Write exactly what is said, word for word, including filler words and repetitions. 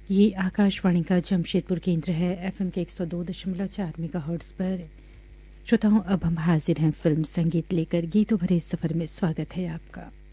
ये आकाशवाणी का जमशेदपुर केंद्र है। एफएम के एक सौ दो दशमलव चार मेगाहर्ट्ज़ पर। श्रोताओं, अब हम हाजिर हैं फिल्म संगीत लेकर। गीतों भरे सफ़र में स्वागत है आपका।